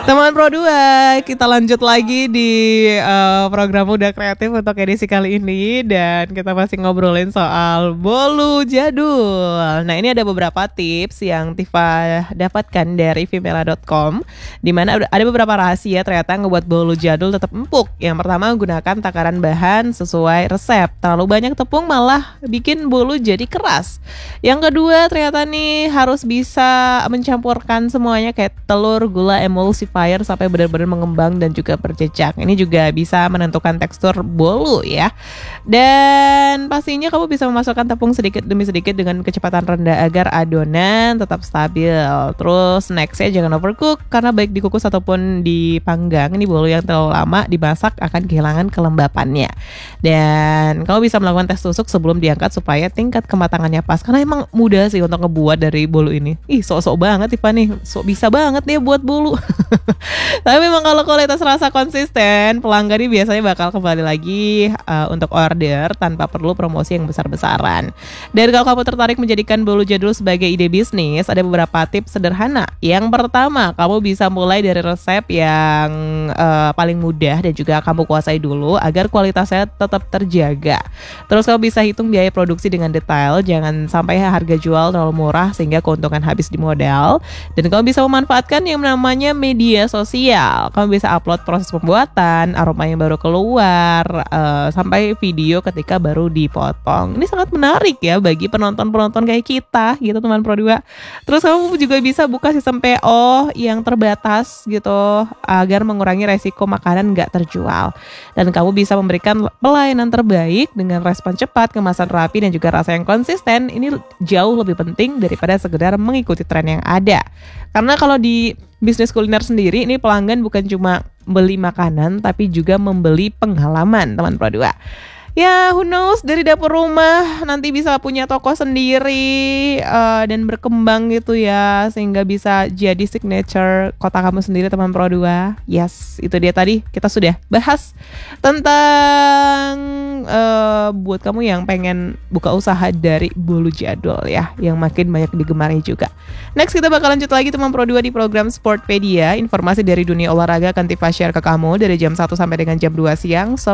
Teman Pro 2, kita lanjut lagi di program Muda Kreatif untuk edisi kali ini. Dan kita masih ngobrolin soal bolu jadul. Nah, ini ada beberapa tips yang Tifa dapatkan dari Vimela.com, dimana ada beberapa rahasia ternyata ngebuat bolu jadul tetap empuk. Yang pertama, gunakan takaran bahan sesuai resep. Terlalu banyak tepung malah bikin bolu jadi keras. Yang kedua, ternyata nih harus bisa mencampurkan semuanya kayak telur, gula, emulsifier sampai benar-benar mengembang dan juga berjejak. Ini juga bisa menentukan tekstur bolu ya. Dan pastinya kamu bisa memasukkan tepung sedikit demi sedikit dengan kecepatan rendah agar adonan tetap stabil. Terus nextnya jangan overcook, karena baik dikukus ataupun dipanggang, ini bolu yang terlalu lama dimasak akan kehilangan kelembapannya. Dan kamu bisa melakukan tes tusuk sebelum diangkat supaya tingkat kematangannya pas. Karena emang mudah sih untuk ngebuat dari bolu ini. Ih, sok-sok banget Tiffany, sok bisa banget nih buat bolu. Tapi memang kalau kualitas rasa konsisten, pelanggan ini biasanya bakal kembali lagi untuk order tanpa perlu promosi yang besar-besaran. Dan kalau kamu tertarik menjadikan bolu jadul sebagai ide bisnis, ada beberapa tips sederhana. Yang pertama, kamu bisa mulai dari resep yang paling mudah dan juga kamu kuasai dulu agar kualitasnya tetap terjaga. Terus kamu bisa hitung biaya produksi dengan detail, jangan sampai harga jual terlalu murah sehingga keuntungan habis di modal. Dan kamu bisa memanfaatkan yang namanya media sosial. Kamu bisa upload proses pembuatan, aroma yang baru keluar, sampai video ketika baru dipotong. Ini sangat menarik ya bagi penonton-penonton kayak kita gitu teman Pro 2. Terus kamu juga bisa buka sistem PO yang terbatas gitu agar mengurangi resiko makanan nggak terjual. Dan kamu bisa memberikan pelayanan terbaik dengan respon cepat, kemasan rapi, dan juga rasa yang konsisten. Ini jauh lebih penting daripada sekedar mengikuti tren yang ada. Karena kalau di bisnis kuliner sendiri, ini pelanggan bukan cuma beli makanan, tapi juga membeli pengalaman, teman Pro 2. Ya, who knows, dari dapur rumah nanti bisa punya toko sendiri dan berkembang gitu ya, sehingga bisa jadi signature kota kamu sendiri, teman Pro 2. Yes, itu dia tadi kita sudah bahas tentang buat kamu yang pengen buka usaha dari bolu jadul ya, yang makin banyak digemari juga. Next kita bakal lanjut lagi teman Pro 2 di program Sportpedia. Informasi dari dunia olahraga akan Tifa share ke kamu dari jam 1 sampai dengan jam 2 siang. So